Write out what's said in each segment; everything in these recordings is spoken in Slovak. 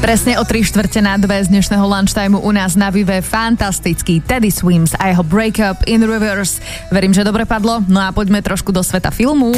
Presne o 3/4 z dnešného lunchtimeu u nás na Vive fantastický Teddy Swims a jeho Break Up in Reverse. Verím, že dobre padlo. No a poďme trošku do sveta filmu.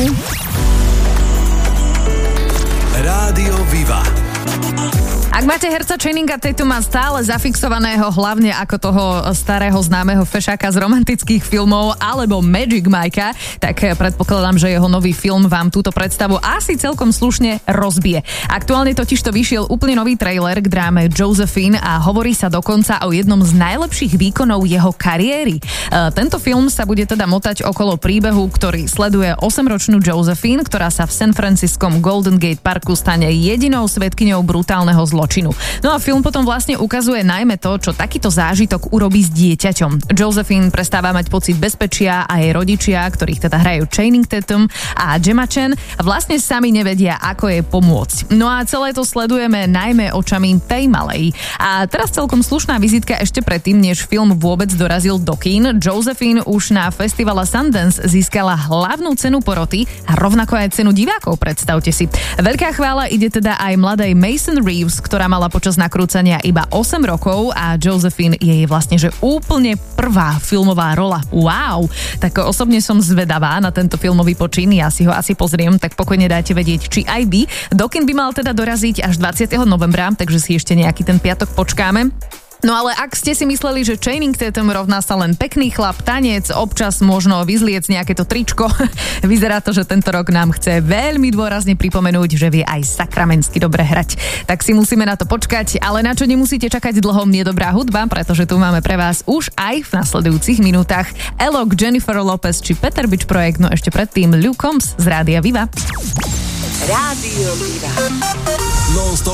Rádio Viva. Ak máte herca Channinga Tatuma stále zafixovaného hlavne ako toho starého známeho fešáka z romantických filmov alebo Magic Mikea, tak predpokladám, že jeho nový film vám túto predstavu asi celkom slušne rozbije. Aktuálne totižto vyšiel úplne nový trailer k dráme Josephine a hovorí sa dokonca o jednom z najlepších výkonov jeho kariéry. Tento film sa bude teda motať okolo príbehu, ktorý sleduje 8-ročnú Josephine, ktorá sa v San Franciskom Golden Gate Parku stane jedinou svedkyňou brutálneho zločinu. No a film potom vlastne ukazuje najmä to, čo takýto zážitok urobí s dieťaťom. Josephine prestáva mať pocit bezpečia a jej rodičia, ktorých teda hrajú Channing Tatum a Gemma Chan, vlastne sami nevedia, ako jej pomôcť. No a celé to sledujeme najmä očami tej malej. A teraz celkom slušná vizitka ešte predtým, než film vôbec dorazil do kín. Josephine už na festivale Sundance získala hlavnú cenu poroty a rovnako aj cenu divákov, predstavte si. Veľká chvála ide teda aj mladej Mason Reeves, ktorá mala počas nakrúcania iba 8 rokov a Josephine je jej vlastne že úplne prvá filmová rola. Wow! Tak osobne som zvedavá na tento filmový počin, ja si ho asi pozriem, tak pokojne dajte vedieť, či aj vy. Do kín by mal teda doraziť až 20. novembra, takže si ešte nejaký ten piatok počkáme. No ale ak ste si mysleli, že Channing Tatum rovná sa len pekný chlap, tanec, občas možno vyzliec nejaké to tričko, vyzerá to, že tento rok nám chce veľmi dôrazne pripomenúť, že vie aj sakramensky dobre hrať. Tak si musíme na to počkať, ale na čo nemusíte čakať dlho, je dobrá hudba, pretože tu máme pre vás už aj v nasledujúcich minútach Elok, Jennifer Lopez či Peter Bič projekt, no ešte predtým Luke Combs z Rádia Viva. Rádio Viva.